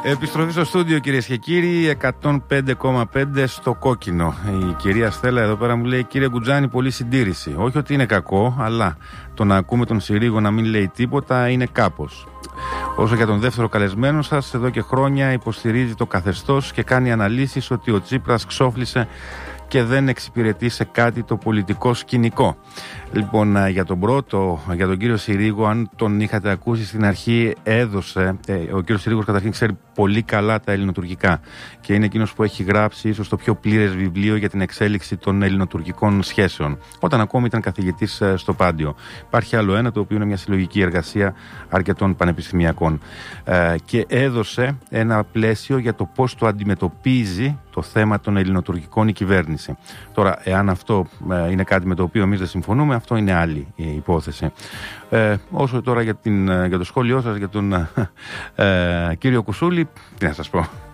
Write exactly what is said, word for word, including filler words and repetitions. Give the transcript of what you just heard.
Επιστροφή στο στούντιο, κυρίες και κύριοι, εκατόν πέντε κόμμα πέντε στο κόκκινο. Η κυρία Στέλλα εδώ πέρα μου λέει: κύριε Γκουτζάνη, πολύ συντήρηση. Όχι ότι είναι κακό, αλλά το να ακούμε τον Συρίγο να μην λέει τίποτα είναι κάπως. Όσο για τον δεύτερο καλεσμένο σας, εδώ και χρόνια υποστηρίζει το καθεστώς και κάνει αναλύσεις ότι ο Τσίπρας ξόφλησε και δεν εξυπηρετεί σε κάτι το πολιτικό σκηνικό. Λοιπόν, για τον πρώτο, για τον κύριο Συρίγο, αν τον είχατε ακούσει στην αρχή, έδωσε. Ε, ο κύριος Συρίγος καταρχήν ξέρει πολύ καλά τα ελληνοτουρκικά και είναι εκείνος που έχει γράψει ίσως το πιο πλήρες βιβλίο για την εξέλιξη των ελληνοτουρκικών σχέσεων, όταν ακόμη ήταν καθηγητής στο Πάντιο. Υπάρχει άλλο ένα, το οποίο είναι μια συλλογική εργασία αρκετών πανεπιστημιακών. Ε, και έδωσε ένα πλαίσιο για το πώς το αντιμετωπίζει το θέμα των ελληνοτουρκικών η κυβέρνηση. Τώρα, εάν αυτό ε, είναι κάτι με το οποίο εμείς δεν συμφωνούμε, αυτό είναι άλλη η υπόθεση. Ε, όσο τώρα για, την, για το σχόλιο σας για τον ε, κύριο Κουσούλη, τι να σας πω.